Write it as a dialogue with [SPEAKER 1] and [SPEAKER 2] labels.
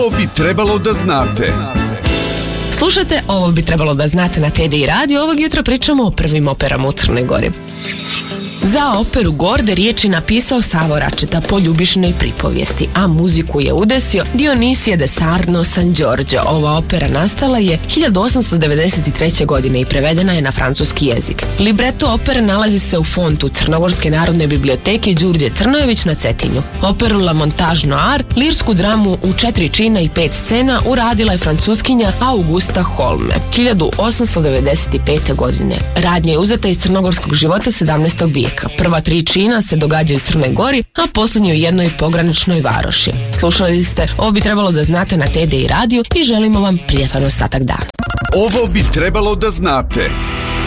[SPEAKER 1] Ovo bi trebalo da znate.
[SPEAKER 2] Slušajte, ovo bi trebalo da znate na TDI radio. Ovog jutra pričamo o prvim operama u Crnoj Gori. Za operu Gorde riječ je napisao Savo Račeta po Ljubišinoj pripovijesti, a muziku je udesio Dionisije de Sarno San Giorgio. Ova opera nastala je 1893. godine i prevedena je na francuski jezik. Libreto opere nalazi se u fontu Crnogorske narodne biblioteke Đurđe Crnojević na Cetinju. Operu La Montage Noir, lirsku dramu u 4 čina i 5 scena, uradila je francuskinja Augusta Holme 1895. godine. Radnja je uzeta iz crnogorskog života 17. vijeka. Prva 3 čina se događaju u Crnoj Gori, a posljednji u jednoj pograničnoj varoši. Slušali ste Ovo bi trebalo da znate na TDI radiju i želimo vam prijatan ostatak dana.
[SPEAKER 1] Ovo bi trebalo da znate.